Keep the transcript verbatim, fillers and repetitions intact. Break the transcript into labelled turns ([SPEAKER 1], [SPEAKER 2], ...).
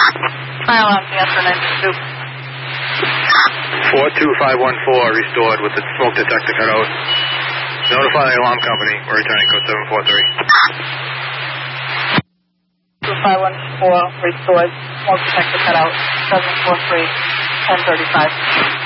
[SPEAKER 1] Fire alarm, answer nine two.
[SPEAKER 2] four two five one four restored with the smoke detector cut out. Notify the alarm company. We're returning code seven four three.
[SPEAKER 1] two five one four restored. Smoke detector cut out. seven four three, ten thirty-five.